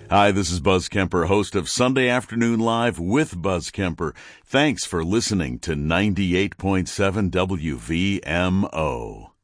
Hi, this is Buzz Kemper, host of Sunday Afternoon Live with Buzz Kemper. Thanks for listening to 98.7 WVMO.